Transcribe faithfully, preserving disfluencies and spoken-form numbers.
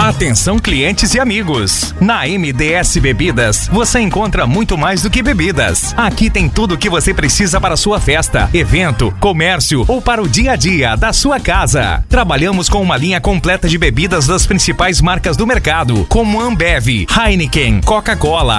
Atenção clientes e amigos, na M D S Bebidas você encontra muito mais do que bebidas. Aqui tem tudo o que você precisa para sua festa, evento, comércio ou para o dia a dia da sua casa. Trabalhamos com uma linha completa de bebidas das principais marcas do mercado, como Ambev, Heineken, Coca-Cola,